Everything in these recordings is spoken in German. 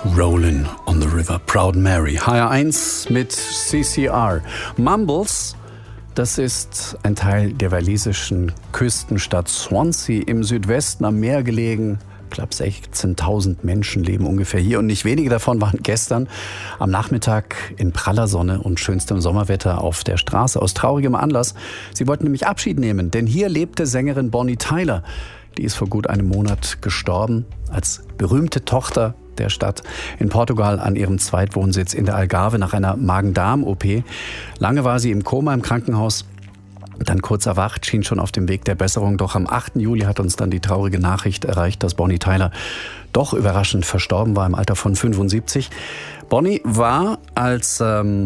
Rollin' on the River, Proud Mary. HR1 mit CCR. Mumbles, das ist ein Teil der walisischen Küstenstadt Swansea im Südwesten am Meer gelegen. Knapp 16.000 Menschen leben ungefähr hier und nicht wenige davon waren gestern am Nachmittag in praller Sonne und schönstem Sommerwetter auf der Straße aus traurigem Anlass. Sie wollten nämlich Abschied nehmen, denn hier lebte Sängerin Bonnie Tyler. Die ist vor gut einem Monat gestorben als berühmte Tochter der Stadt in Portugal an ihrem Zweitwohnsitz in der Algarve nach einer Magen-Darm-OP. Lange war sie im Koma im Krankenhaus. Dann kurz erwacht, schien schon auf dem Weg der Besserung. Doch am 8. Juli hat uns dann die traurige Nachricht erreicht, dass Bonnie Tyler doch überraschend verstorben war im Alter von 75. Bonnie war als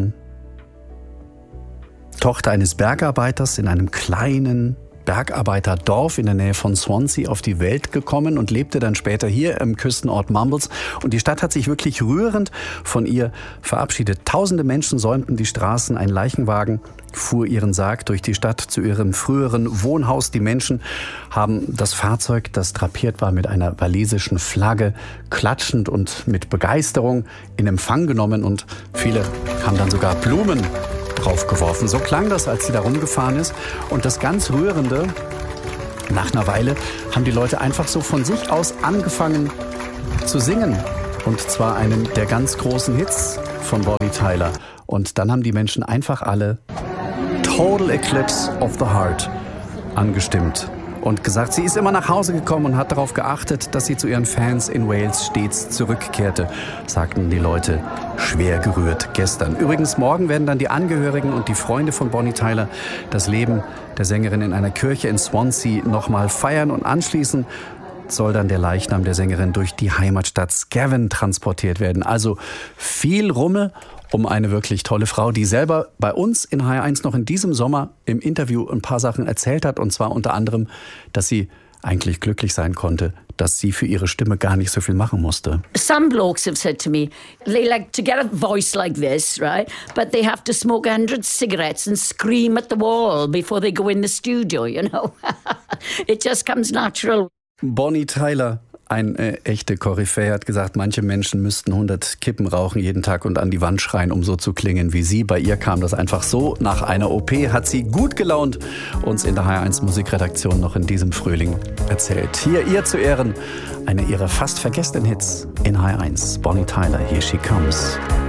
Tochter eines Bergarbeiters in einem kleinen Bergarbeiterdorf in der Nähe von Swansea auf die Welt gekommen und lebte dann später hier im Küstenort Mumbles. Und die Stadt hat sich wirklich rührend von ihr verabschiedet. Tausende Menschen säumten die Straßen, ein Leichenwagen fuhr ihren Sarg durch die Stadt zu ihrem früheren Wohnhaus. Die Menschen haben das Fahrzeug, das drapiert war mit einer walisischen Flagge, klatschend und mit Begeisterung in Empfang genommen und viele haben dann sogar Blumen draufgeworfen. So klang das, als sie da rumgefahren ist. Und das ganz Rührende, nach einer Weile haben die Leute einfach so von sich aus angefangen zu singen. Und zwar einen der ganz großen Hits von Bonnie Tyler. Und dann haben die Menschen einfach alle Total Eclipse of the Heart angestimmt und gesagt, sie ist immer nach Hause gekommen und hat darauf geachtet, dass sie zu ihren Fans in Wales stets zurückkehrte, sagten die Leute schwer gerührt gestern. Übrigens, morgen werden dann die Angehörigen und die Freunde von Bonnie Tyler das Leben der Sängerin in einer Kirche in Swansea nochmal feiern und anschließend soll dann der Leichnam der Sängerin durch die Heimatstadt Scaven transportiert werden. Also viel Rummel um eine wirklich tolle Frau, die selber bei uns in HR1 noch in diesem Sommer im Interview ein paar Sachen erzählt hat. Und zwar unter anderem, dass sie eigentlich glücklich sein konnte, dass sie für ihre Stimme gar nicht so viel machen musste. Some blokes have said to me, they like to get a voice like this, right? But they have to smoke 100 cigarettes and scream at the wall before they go in the studio, you know. It just comes natural. Bonnie Tyler, eine echte Koryphäe, hat gesagt, manche Menschen müssten 100 Kippen rauchen jeden Tag und an die Wand schreien, um so zu klingen wie sie. Bei ihr kam das einfach so. Nach einer OP hat sie gut gelaunt uns in der HR1 Musikredaktion noch in diesem Frühling erzählt. Hier ihr zu Ehren eine ihrer fast vergessenen Hits in HR1. Bonnie Tyler, Here She Comes.